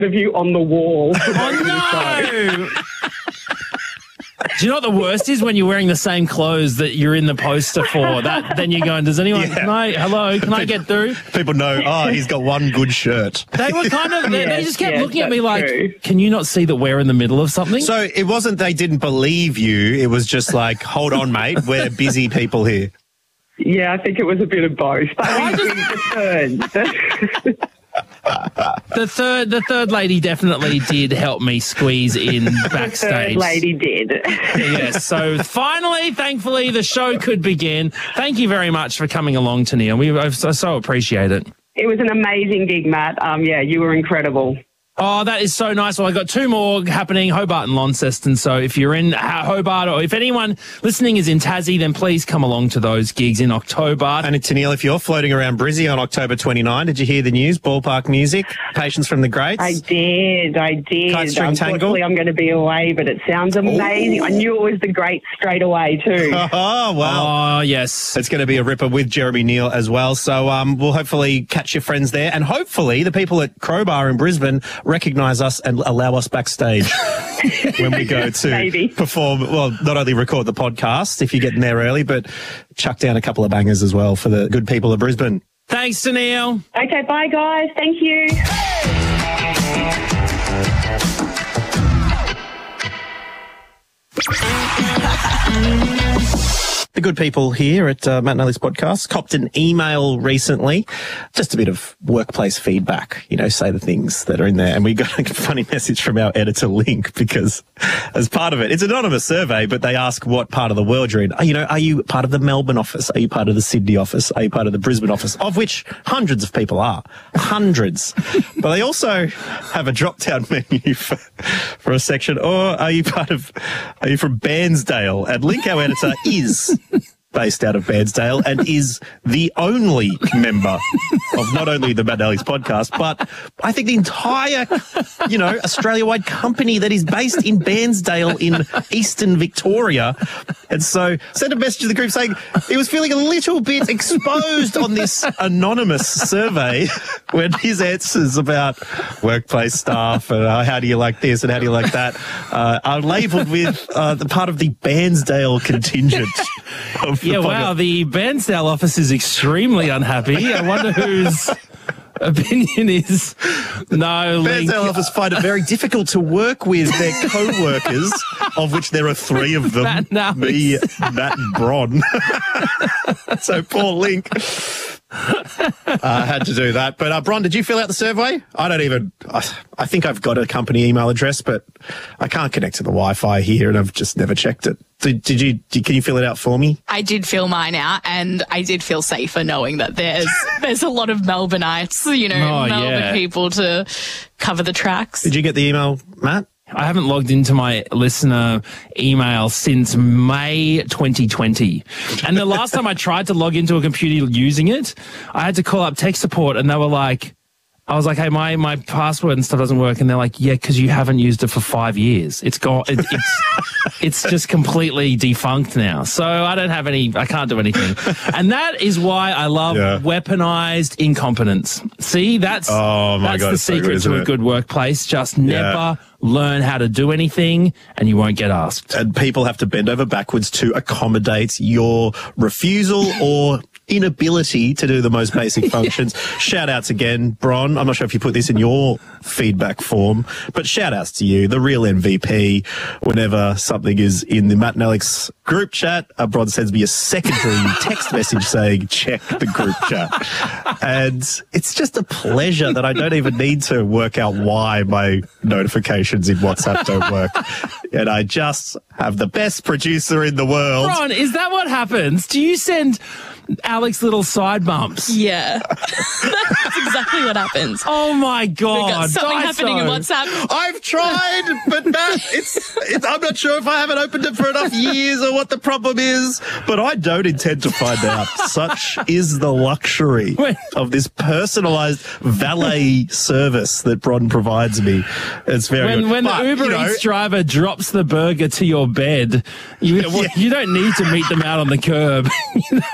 of you on the wall. Oh, no! Do you know what the worst is? When you're wearing the same clothes that you're in the poster for. Then you're going, does anyone, hello, can I get through? People know, he's got one good shirt. They were kind of, they just kept looking at me like, can you not see that we're in the middle of something? So it wasn't they didn't believe you. It was just like, hold on, mate, we're busy people here. Yeah, I think it was a bit of both. But the third lady definitely did help me squeeze in backstage. The third lady did. Yes. So finally, thankfully, the show could begin. Thank you very much for coming along, Tennille. I so appreciate it. It was an amazing gig, Matt. You were incredible. Oh, that is so nice. Well, I got two more happening, Hobart and Launceston. So if you're in Hobart, or if anyone listening is in Tassie, then please come along to those gigs in October. And Tennille, if you're floating around Brizzy on October 29, did you hear the news? Ballpark Music, Patience from the Greats. I did. Kite-string tangle. Unfortunately, I'm going to be away, but it sounds amazing. Ooh. I knew it was the Greats straight away too. Oh, wow. Oh, yes. It's going to be a ripper with Jeremy Neal as well. So we'll hopefully catch your friends there. And hopefully the people at Crowbar in Brisbane recognise us and allow us backstage when we go to perform. Well, not only record the podcast if you're getting there early, but chuck down a couple of bangers as well for the good people of Brisbane. Thanks, Tennille. Okay, bye, guys. Thank you. The good people here at Matt and Alex Podcast copped an email recently, just a bit of workplace feedback, say the things that are in there. And we got a funny message from our editor, Link, because as part of it, it's an anonymous survey, but they ask what part of the world you're in. Are you part of the Melbourne office? Are you part of the Sydney office? Are you part of the Brisbane office? Of which hundreds of people are. Hundreds. But they also have a drop-down menu for a section. Or are you from Bairnsdale? And Link, our editor, is based out of Bairnsdale and is the only member of not only the Matt and Alex Podcast, but I think the entire, Australia-wide company that is based in Bairnsdale in eastern Victoria. And so sent a message to the group saying he was feeling a little bit exposed on this anonymous survey when his answers about workplace staff and how do you like this and how do you like that are labelled with the part of the Bairnsdale contingent. Wow, the Bairnsdale office is extremely unhappy. I wonder whose opinion is no. Bairnsdale office find it very difficult to work with their co-workers, of which there are three of them. Me, Matt and Bron. So poor Link. I had to do that. But Bron, did you fill out the survey? I think I've got a company email address, but I can't connect to the Wi-Fi here and I've just never checked it. Can you fill it out for me? I did fill mine out and I did feel safer knowing that there's a lot of Melbourneites, Melbourne people to cover the tracks. Did you get the email, Matt? I haven't logged into my listener email since May 2020. And the last time I tried to log into a computer using it, I had to call up tech support and they were like, I was like, hey, my password and stuff doesn't work. And they're like, yeah, because you haven't used it for 5 years. It's gone. It's just completely defunct now. So I can't do anything. And that is why I love weaponized incompetence. See, that's the secret to a good workplace. Just never learn how to do anything and you won't get asked. And people have to bend over backwards to accommodate your refusal or inability to do the most basic functions. Shout outs again, Bron. I'm not sure if you put this in your feedback form, but shout outs to you, the real MVP. Whenever something is in the Matt and Alex group chat, Bron sends me a secondary text message saying, check the group chat. And it's just a pleasure that I don't even need to work out why my notifications in WhatsApp don't work. And I just have the best producer in the world. Bron, is that what happens? Do you send Alex little side bumps? Yeah. That's exactly what happens. Oh my God. We've got something happening in WhatsApp. I've tried, but Matt, I'm not sure if I haven't opened it for enough years or what the problem is, but I don't intend to find out. Such is the luxury of this personalized valet service that Bron provides me. It's very good. When the Uber Eats driver drops the burger to your bed, you don't need to meet them out on the curb.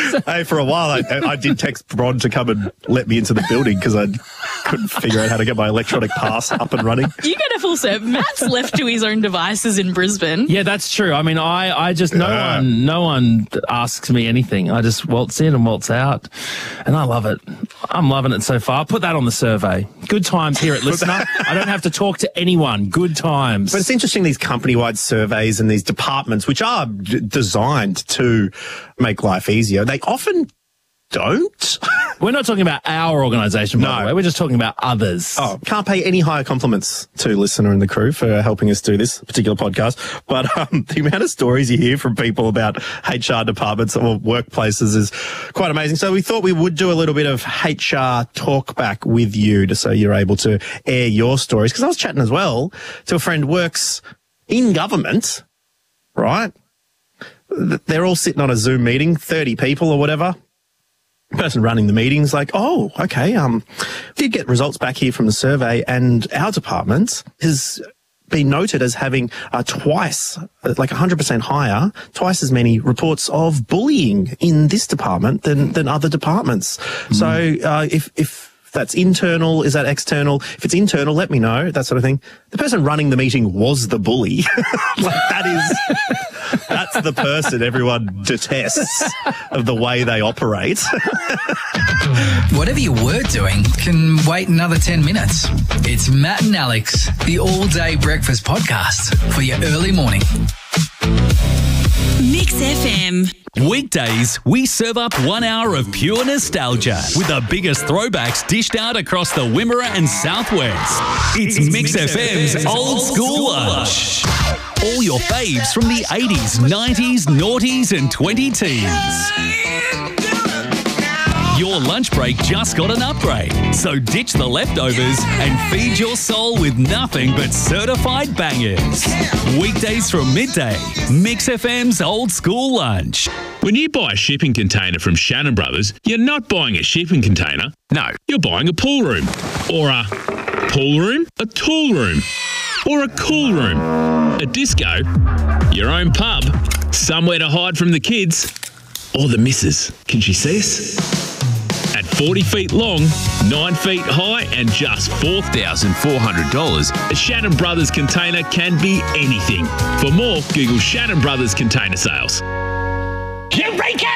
Hey, for a while, I did text Rod to come and let me into the building because I couldn't figure out how to get my electronic pass up and running. You get a full set. Matt's left to his own devices in Brisbane. Yeah, that's true. I mean, I just, no one asks me anything. I just waltz in and waltz out, and I love it. I'm loving it so far. I'll put that on the survey. Good times here at Listener. I don't have to talk to anyone. Good times. But it's interesting, these company-wide surveys and these departments, which are designed to make life easier, they often don't. We're not talking about our organisation, by the way. We're just talking about others. Oh, can't pay any higher compliments to Listener and the crew for helping us do this particular podcast. But the amount of stories you hear from people about HR departments or workplaces is quite amazing. So we thought we would do a little bit of HR talkback with you, just so you're able to air your stories. Because I was chatting as well to a friend who works in government, right? They're all sitting on a Zoom meeting, 30 people or whatever. Person running the meeting's like, oh, okay, did get results back here from the survey, and our department has been noted as having twice, like 100% higher, twice as many reports of bullying in this department than other departments. So if that's internal, is that external? If it's internal, let me know, that sort of thing. The person running the meeting was the bully. Like that's the person everyone detests of the way they operate. Whatever you were doing can wait another 10 minutes. It's Matt and Alex, the all-day breakfast podcast for your early morning. Mix FM. Weekdays, we serve up 1 hour of pure nostalgia with the biggest throwbacks dished out across the Wimmera and Southwest. It's Mix FM's Old School Lunch. All your faves from the 80s, 90s, noughties and 2010s. Your lunch break just got an upgrade, so ditch the leftovers and feed your soul with nothing but certified bangers. Weekdays from midday, Mix FM's Old School Lunch. When you buy a shipping container from Shannon Brothers, you're not buying a shipping container. No, you're buying a pool room. Or a pool room, a tool room, or a cool room, a disco, your own pub, somewhere to hide from the kids, or the missus. Can she see us? At 40 feet long, 9 feet high and just $4,400, a Shannon Brothers container can be anything. For more, Google Shannon Brothers Container Sales. Eureka!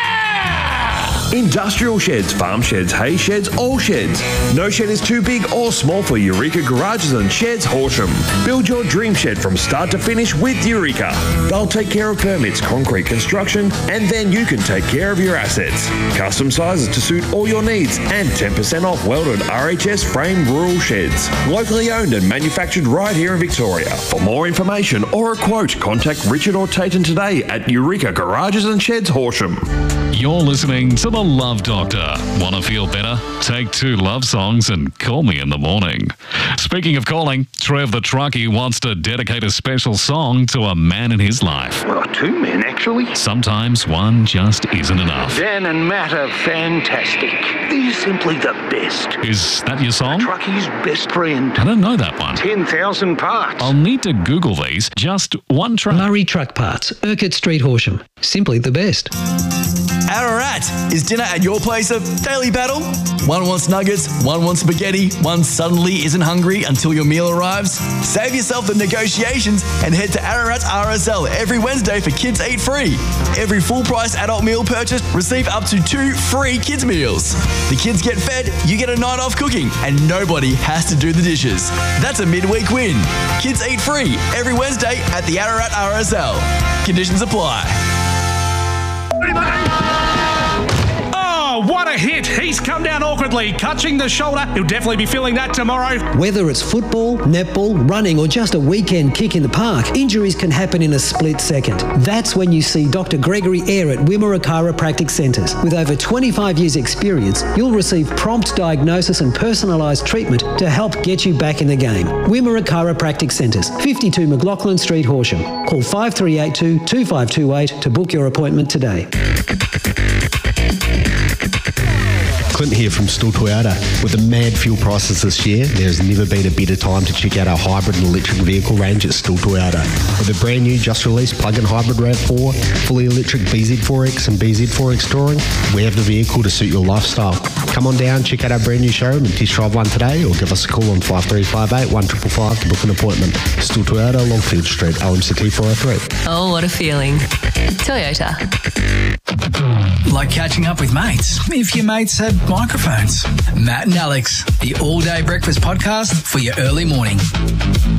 Industrial sheds, farm sheds, hay sheds, all sheds. No shed is too big or small for Eureka Garages and Sheds Horsham. Build your dream shed from start to finish with Eureka. They'll take care of permits, concrete construction, and then you can take care of your assets. Custom sizes to suit all your needs and 10% off welded RHS framed rural sheds. Locally owned and manufactured right here in Victoria. For more information or a quote, contact Richard or Tayton today at Eureka Garages and Sheds Horsham. You're listening to The Love Doctor. Want to feel better? Take 2 love songs and call me in the morning. Speaking of calling, Trev the Truckie wants to dedicate a special song to a man in his life. Well, 2 men, actually. Sometimes one just isn't enough. Dan and Matt are fantastic. They're simply the best. Is that your song? Truckie's best friend. I don't know that one. 10,000 parts. I'll need to Google these. Just one track. Murray Truck Parts, Urquhart Street, Horsham. Simply the best. Ararat, is dinner at your place a daily battle? One wants nuggets, one wants spaghetti, one suddenly isn't hungry until your meal arrives? Save yourself the negotiations and head to Ararat's RSL every Wednesday for Kids Eat Free. Every full-price adult meal purchased, receive up to 2 free kids meals. The kids get fed, you get a night off cooking, and nobody has to do the dishes. That's a midweek win. Kids Eat Free every Wednesday at the Ararat RSL. Conditions apply. Oh, what a hit. He's come down awkwardly, catching the shoulder. He'll definitely be feeling that tomorrow. Whether it's football, netball, running, or just a weekend kick in the park, injuries can happen in a split second. That's when you see Dr. Gregory Eyre at Wimmera Chiropractic Centres. With over 25 years' experience, you'll receive prompt diagnosis and personalised treatment to help get you back in the game. Wimmera Chiropractic Centres, 52 McLaughlin Street, Horsham. Call 5382 2528 to book your appointment today. Clinton here from Still Toyota. With the mad fuel prices this year, there's never been a better time to check out our hybrid and electric vehicle range at Still Toyota. With a brand new, just released plug-in hybrid RAV4, fully electric BZ4X and BZ4X Touring, we have the vehicle to suit your lifestyle. Come on down, check out our brand new showroom and test drive one today, or give us a call on 5358 1555 to book an appointment. Still Toyota, Longfield Street, OMCT 403. Oh, what a feeling. Toyota. Like catching up with mates, if your mates had microphones. Matt and Alex, the all-day breakfast podcast for your early morning.